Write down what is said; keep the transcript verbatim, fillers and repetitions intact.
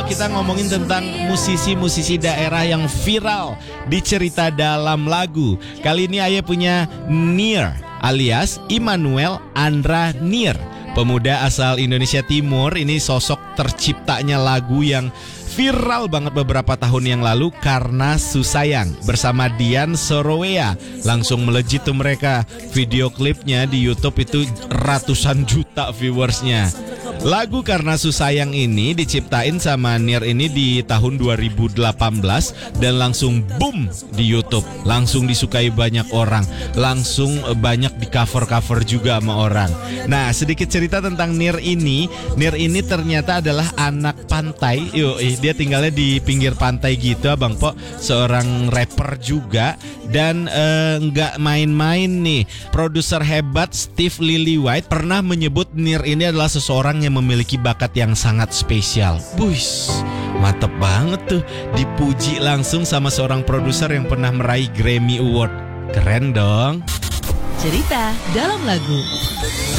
kita ngomongin tentang musisi-musisi daerah yang viral di cerita dalam lagu. Kali ini Aye punya Nier alias Immanuel Andra Nier. Pemuda asal Indonesia Timur, ini sosok terciptanya lagu yang viral banget beberapa tahun yang lalu karena Susayang bersama Dian Sorowea. Langsung melejit tuh mereka. Video klipnya di YouTube itu ratusan juta viewersnya. Lagu Karena Susayang ini diciptain sama Nier ini di tahun dua ribu delapan belas dan langsung boom di YouTube. Langsung disukai banyak orang, langsung banyak di cover-cover juga sama orang. Nah, sedikit cerita tentang Nier ini. Nier ini ternyata adalah anak pantai. Yoi, dia tinggalnya di pinggir pantai gitu, Abang Po. Seorang rapper juga dan nggak uh, main-main nih. Produser hebat Steve Lillywhite pernah menyebut Nier ini adalah seseorang yang memiliki bakat yang sangat spesial. Buis, mantep banget tuh. Dipuji langsung sama seorang produser yang pernah meraih Grammy Award. Keren dong. Cerita dalam lagu.